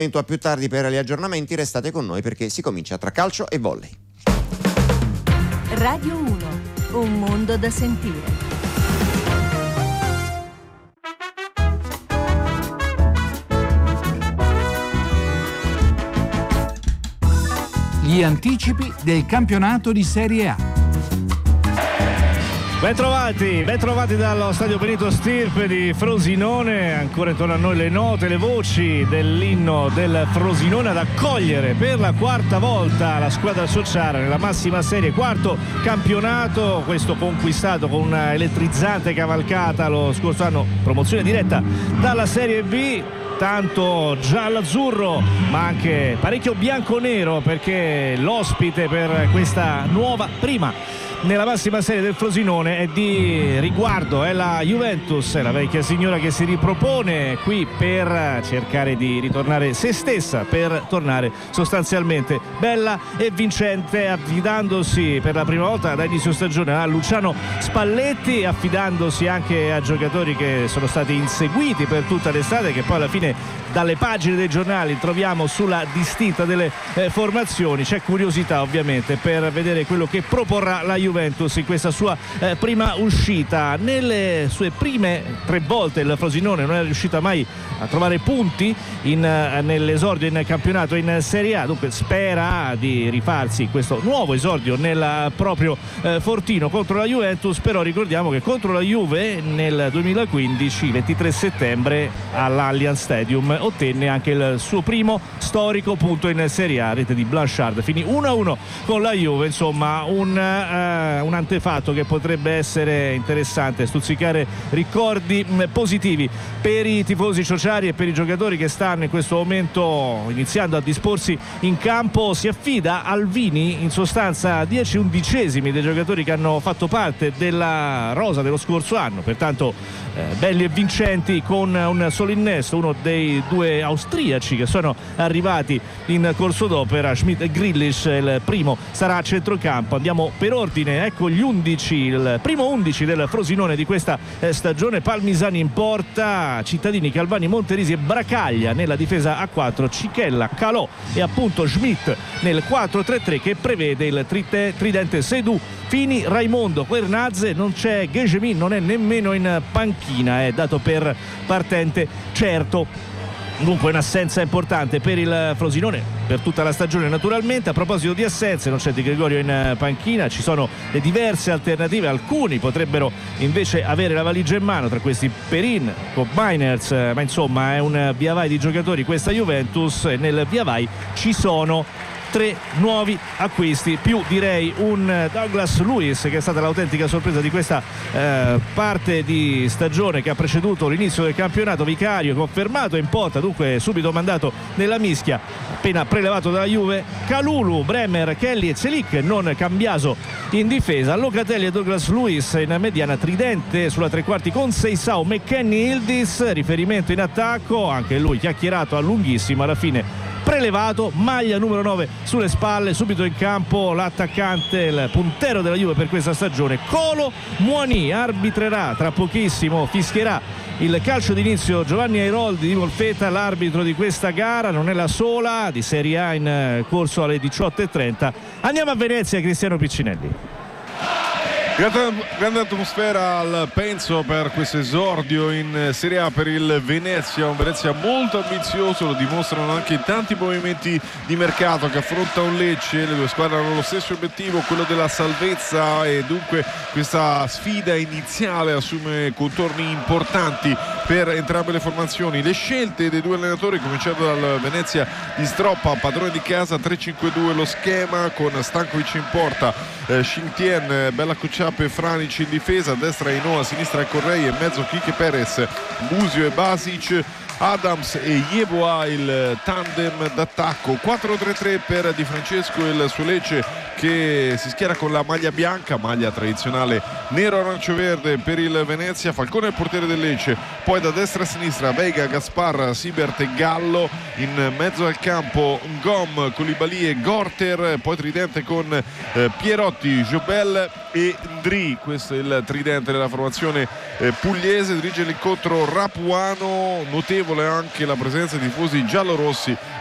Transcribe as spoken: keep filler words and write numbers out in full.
A più tardi per gli aggiornamenti, restate con noi perché si comincia tra calcio e volley. Radio uno, un mondo da sentire. Gli anticipi del campionato di Serie A. Bentrovati, bentrovati dallo stadio Benito Stirpe di Frosinone. Ancora intorno a noi le note, le voci dell'inno del Frosinone ad accogliere per la quarta volta la squadra sociara nella massima serie, quarto campionato, questo conquistato con una elettrizzante cavalcata lo scorso anno, promozione diretta dalla Serie B. Tanto giallo-azzurro ma anche parecchio bianco-nero, perché l'ospite per questa nuova prima nella massima serie del Frosinone è di riguardo, è la Juventus, è la vecchia signora che si ripropone qui per cercare di ritornare se stessa, per tornare sostanzialmente bella e vincente, affidandosi per la prima volta da inizio stagione a Luciano Spalletti, affidandosi anche a giocatori che sono stati inseguiti per tutta l'estate, che poi alla fine dalle pagine dei giornali troviamo sulla distinta delle eh, formazioni. C'è curiosità ovviamente per vedere quello che proporrà la Juventus in questa sua eh, prima uscita. Nelle sue prime tre volte il Frosinone non è riuscita mai a trovare punti in, eh, nell'esordio in campionato in Serie A, dunque spera di rifarsi questo nuovo esordio nel proprio eh, fortino contro la Juventus. Però ricordiamo che contro la Juve nel duemilaquindici, ventitré settembre, all'Allianz Stadium ottenne anche il suo primo storico punto in Serie A, rete di Blanchard, finì uno a uno con la Juve. Insomma un, uh, un antefatto che potrebbe essere interessante, stuzzicare ricordi mh, positivi per i tifosi sociari e per i giocatori che stanno in questo momento iniziando a disporsi in campo. Si affida al Vini in sostanza dieci undicesimi dei giocatori che hanno fatto parte della rosa dello scorso anno, pertanto eh, belli e vincenti, con un solo innesto, uno dei due austriaci che sono arrivati in corso d'opera, Schmidt e Grealish. Il primo sarà a centrocampo. Andiamo per ordine, ecco gli undici, il primo undici del Frosinone di questa eh, stagione: Palmisani in porta, Cittadini, Calvani, Monterisi e Bracaglia nella difesa a quattro, Cichella, Calò e appunto Schmidt nel quattro tre tre che prevede il trite, tridente Sedù, Fini, Raimondo, Quernazze. Non c'è Ghegemin, non è nemmeno in panchina, è dato per partente certo. Dunque un'assenza importante per il Frosinone per tutta la stagione naturalmente. A proposito di assenze, non c'è Di Gregorio in panchina, ci sono le diverse alternative, alcuni potrebbero invece avere la valigia in mano, tra questi Perin, Cobb Miners, ma insomma è un via vai di giocatori questa Juventus, e nel via vai ci sono tre nuovi acquisti, più direi un Douglas Luiz che è stata l'autentica sorpresa di questa eh, parte di stagione che ha preceduto l'inizio del campionato. Vicario confermato in porta, dunque subito mandato nella mischia, appena prelevato dalla Juve. Kalulu, Bremer, Kelly e Celik, non Cambiaso in difesa. Locatelli e Douglas Luiz in mediana, tridente sulla tre quarti con Seisao, McKennie, Yildiz, riferimento in attacco, anche lui chiacchierato a lunghissimo, alla fine prelevato, maglia numero nove sulle spalle. Subito in campo l'attaccante, il puntero della Juve per questa stagione, Colo Muani. Arbitrerà tra pochissimo, fischierà il calcio d'inizio Giovanni Airoldi di Molfetta, l'arbitro di questa gara. Non è la sola di Serie A in corso alle diciotto e trenta. Andiamo a Venezia, Cristiano Piccinelli. Grande, grande atmosfera al Penso per questo esordio in Serie A per il Venezia, un Venezia molto ambizioso, lo dimostrano anche in tanti movimenti di mercato che affronta un Lecce. Le due squadre hanno lo stesso obiettivo, quello della salvezza, e dunque questa sfida iniziale assume contorni importanti per entrambe le formazioni. Le scelte dei due allenatori, cominciando dal Venezia di Stroppa, padrone di casa, tre cinque due lo schema, con Stankovic in porta, eh, Xintien, Bella Cucciappe e Franic in difesa, a destra Inoa, a sinistra Correi, e in mezzo Quique Perez, Busio e Basic, Adams e Yeboah il tandem d'attacco. Quattro tre tre per Di Francesco e il suo Lecce, che si schiera con la maglia bianca, maglia tradizionale nero-arancio-verde per il Venezia. Falcone è il portiere del Lecce, poi da destra a sinistra Veiga, Gaspar, Sibert e Gallo, in mezzo al campo Ngom, Koulibaly e Gorter, poi tridente con eh, Pierotti, Jobel e Ndri. Questo è il tridente della formazione eh, pugliese. Dirige l'incontro Rapuano, notevole notevole anche la presenza di tifosi giallorossi